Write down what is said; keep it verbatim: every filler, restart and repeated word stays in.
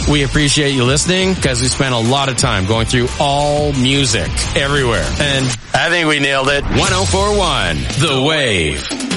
We appreciate you listening because we spent a lot of time going through all music everywhere. And I think we nailed it. one oh four point one The Wave.